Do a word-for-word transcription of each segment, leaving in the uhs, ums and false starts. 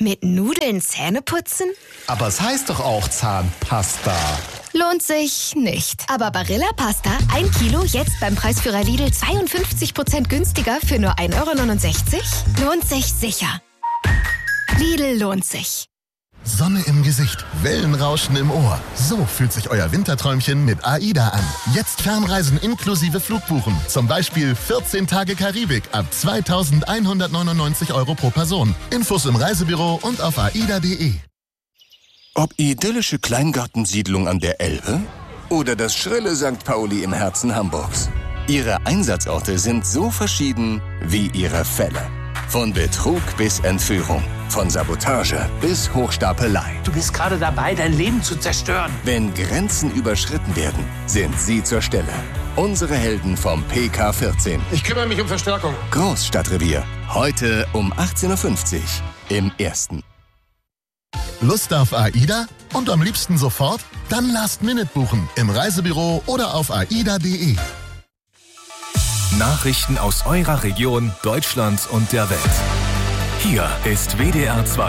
Mit Nudeln Zähne putzen? Aber es heißt doch auch Zahnpasta. Lohnt sich nicht. Aber Barilla Pasta, ein Kilo, jetzt beim Preisführer Lidl zweiundfünfzig Prozent günstiger für nur ein Euro neunundsechzig? Lohnt sich sicher. Lidl lohnt sich. Sonne im Gesicht, Wellenrauschen im Ohr. So fühlt sich euer Winterträumchen mit AIDA an. Jetzt Fernreisen inklusive Flugbuchen. Zum Beispiel vierzehn Tage Karibik ab zweitausendeinhundertneunundneunzig Euro pro Person. Infos im Reisebüro und auf aida punkt de. Ob idyllische Kleingartensiedlung an der Elbe oder das schrille Sankt Pauli im Herzen Hamburgs. Ihre Einsatzorte sind so verschieden wie ihre Fälle. Von Betrug bis Entführung, von Sabotage bis Hochstapelei. Du bist gerade dabei, dein Leben zu zerstören. Wenn Grenzen überschritten werden, sind Sie zur Stelle. Unsere Helden vom P K vierzehn. Ich kümmere mich um Verstärkung. Großstadtrevier. Heute um achtzehn Uhr fünfzig im Ersten. Lust auf AIDA? Und am liebsten sofort? Dann Last Minute buchen. Im Reisebüro oder auf aida punkt de. Nachrichten aus eurer Region, Deutschland und der Welt. Hier ist W D R zwei.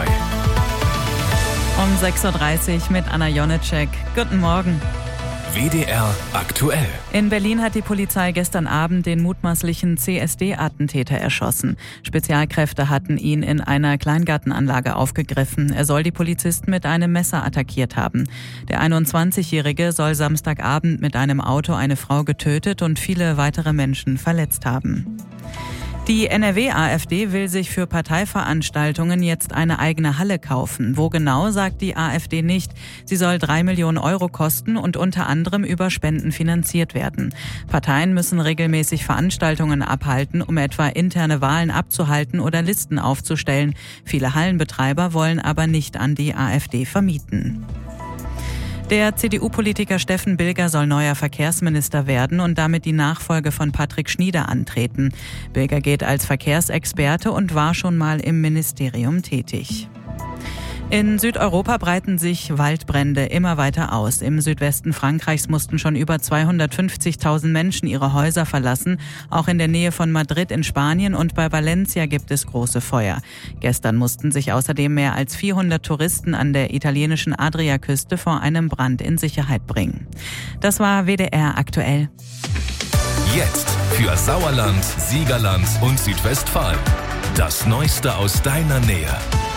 Um sechs Uhr dreißig mit Anna Jonitschek. Guten Morgen. W D R aktuell. In Berlin hat die Polizei gestern Abend den mutmaßlichen C S D-Attentäter erschossen. Spezialkräfte hatten ihn in einer Kleingartenanlage aufgegriffen. Er soll die Polizisten mit einem Messer attackiert haben. Der einundzwanzigjährige soll Samstagabend mit einem Auto eine Frau getötet und viele weitere Menschen verletzt haben. Die N R W-AfD will sich für Parteiveranstaltungen jetzt eine eigene Halle kaufen. Wo genau, sagt die AfD nicht. Sie soll drei Millionen Euro kosten und unter anderem über Spenden finanziert werden. Parteien müssen regelmäßig Veranstaltungen abhalten, um etwa interne Wahlen abzuhalten oder Listen aufzustellen. Viele Hallenbetreiber wollen aber nicht an die AfD vermieten. Der C D U-Politiker Steffen Bilger soll neuer Verkehrsminister werden und damit die Nachfolge von Patrick Schnieder antreten. Bilger geht als Verkehrsexperte und war schon mal im Ministerium tätig. In Südeuropa breiten sich Waldbrände immer weiter aus. Im Südwesten Frankreichs mussten schon über zweihundertfünfzigtausend Menschen ihre Häuser verlassen. Auch in der Nähe von Madrid in Spanien und bei Valencia gibt es große Feuer. Gestern mussten sich außerdem mehr als vierhundert Touristen an der italienischen Adriaküste vor einem Brand in Sicherheit bringen. Das war W D R aktuell. Jetzt für Sauerland, Siegerland und Südwestfalen. Das Neueste aus deiner Nähe.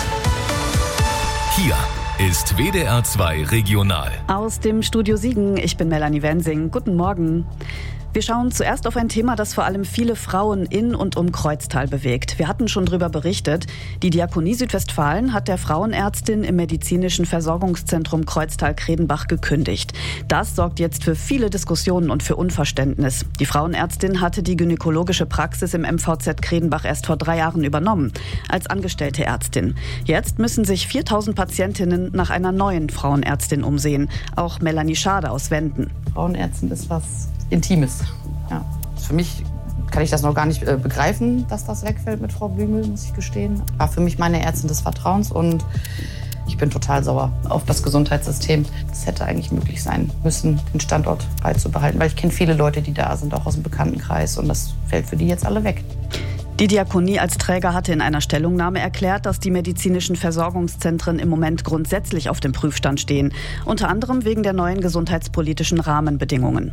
Hier ist W D R zwei Regional. Aus dem Studio Siegen, ich bin Melanie Wensing. Guten Morgen. Wir schauen zuerst auf ein Thema, das vor allem viele Frauen in und um Kreuztal bewegt. Wir hatten schon darüber berichtet. Die Diakonie Südwestfalen hat der Frauenärztin im medizinischen Versorgungszentrum Kreuztal-Kredenbach gekündigt. Das sorgt jetzt für viele Diskussionen und für Unverständnis. Die Frauenärztin hatte die gynäkologische Praxis im M V Z Kredenbach erst vor drei Jahren übernommen, als angestellte Ärztin. Jetzt müssen sich viertausend Patientinnen nach einer neuen Frauenärztin umsehen. Auch Melanie Schade aus Wenden. Frauenärztin ist was Intimes. Ja. Für mich kann ich das noch gar nicht äh, begreifen, dass das wegfällt mit Frau Blümel, muss ich gestehen. War für mich meine Ärztin des Vertrauens und ich bin total sauer auf das Gesundheitssystem. Es hätte eigentlich möglich sein müssen, den Standort beizubehalten, weil ich kenne viele Leute, die da sind, auch aus dem Bekanntenkreis und das fällt für die jetzt alle weg. Die Diakonie als Träger hatte in einer Stellungnahme erklärt, dass die medizinischen Versorgungszentren im Moment grundsätzlich auf dem Prüfstand stehen, unter anderem wegen der neuen gesundheitspolitischen Rahmenbedingungen.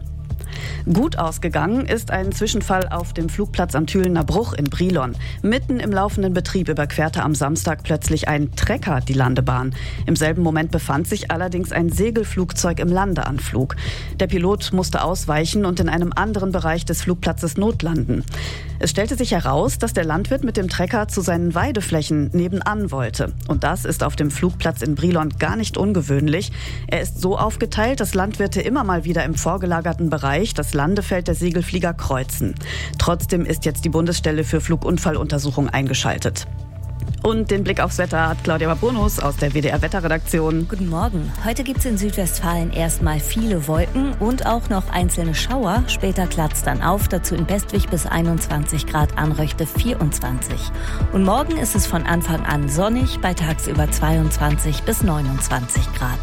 Gut ausgegangen ist ein Zwischenfall auf dem Flugplatz am Thülener Bruch in Brilon. Mitten im laufenden Betrieb überquerte am Samstag plötzlich ein Trecker die Landebahn. Im selben Moment befand sich allerdings ein Segelflugzeug im Landeanflug. Der Pilot musste ausweichen und in einem anderen Bereich des Flugplatzes notlanden. Es stellte sich heraus, dass der Landwirt mit dem Trecker zu seinen Weideflächen nebenan wollte. Und das ist auf dem Flugplatz in Brilon gar nicht ungewöhnlich. Er ist so aufgeteilt, dass Landwirte immer mal wieder im vorgelagerten Bereich das Landefeld der Segelflieger kreuzen. Trotzdem ist jetzt die Bundesstelle für Flugunfalluntersuchung eingeschaltet. Und den Blick aufs Wetter hat Claudia Babonus aus der W D R-Wetterredaktion. Guten Morgen. Heute gibt es in Südwestfalen erstmal viele Wolken und auch noch einzelne Schauer. Später klatt's dann auf, dazu in Bestwig bis einundzwanzig Grad, Anröchte vierundzwanzig. Und morgen ist es von Anfang an sonnig, bei tagsüber zweiundzwanzig bis neunundzwanzig Grad.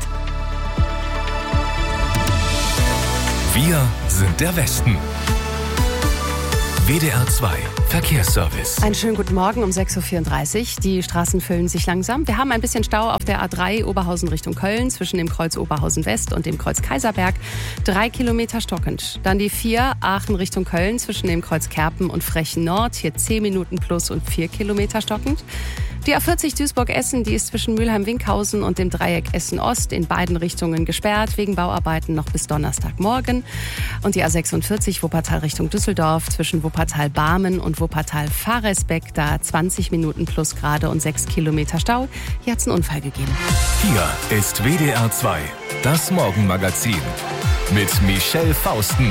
Wir sind der Westen. W D R zwei Verkehrsservice. Einen schönen guten Morgen um sechs Uhr vierunddreißig. Die Straßen füllen sich langsam. Wir haben ein bisschen Stau auf der A drei Oberhausen Richtung Köln zwischen dem Kreuz Oberhausen West und dem Kreuz Kaiserberg. Drei Kilometer stockend. Dann die vier Aachen Richtung Köln zwischen dem Kreuz Kerpen und Frechen Nord. Hier zehn Minuten plus und vier Kilometer stockend. Die A vierzig Duisburg-Essen, die ist zwischen Mülheim-Winkhausen und dem Dreieck Essen-Ost in beiden Richtungen gesperrt, wegen Bauarbeiten noch bis Donnerstagmorgen. Und die A sechsundvierzig Wuppertal Richtung Düsseldorf zwischen Wuppertal-Barmen und Wuppertal-Faresbeck, da zwanzig Minuten plus gerade und sechs Kilometer Stau. Hier hat es einen Unfall gegeben. Hier ist W D R zwei, das Morgenmagazin mit Michelle Fausten.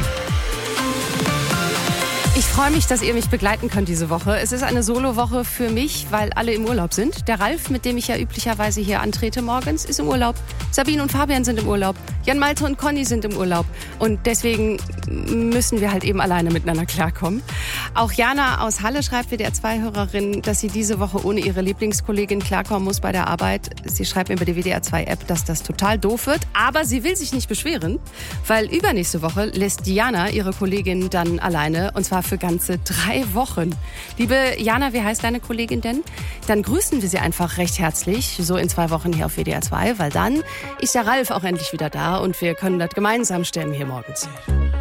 Ich freue mich, dass ihr mich begleiten könnt diese Woche. Es ist eine Solo-Woche für mich, weil alle im Urlaub sind. Der Ralf, mit dem ich ja üblicherweise hier antrete morgens, ist im Urlaub. Sabine und Fabian sind im Urlaub. Jan Malte und Conny sind im Urlaub. Und deswegen müssen wir halt eben alleine miteinander klarkommen. Auch Jana aus Halle schreibt, W D R zwei Hörerin, dass sie diese Woche ohne ihre Lieblingskollegin klarkommen muss bei der Arbeit. Sie schreibt mir über die W D R zwei App, dass das total doof wird. Aber sie will sich nicht beschweren, weil übernächste Woche lässt Diana ihre Kollegin dann alleine. Und zwar für ganze drei Wochen. Liebe Jana, wie heißt deine Kollegin denn? Dann grüßen wir sie einfach recht herzlich, so in zwei Wochen hier auf W D R zwei, weil dann ist der Ralf auch endlich wieder da und wir können das gemeinsam stemmen hier morgens.